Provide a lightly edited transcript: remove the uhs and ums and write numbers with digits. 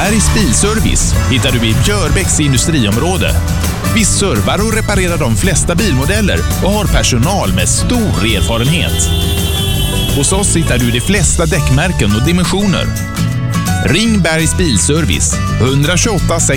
Bergs Bilservice hittar du i Björbäcks industriområde. Vi servar och reparerar de flesta bilmodeller och har personal med stor erfarenhet. Hos oss hittar du de flesta däckmärken och dimensioner. Ring Bergs Bilservice 128